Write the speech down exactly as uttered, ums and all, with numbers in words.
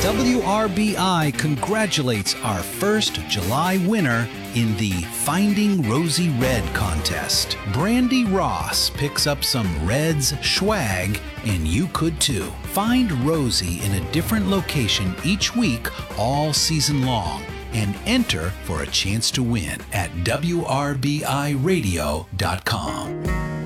W R B I congratulates our first July winner in the Finding Rosie Red contest. Brandy Ross picks up some Reds swag, and you could too. Find Rosie in a different location each week all season long and enter for a chance to win at W R B I radio dot com.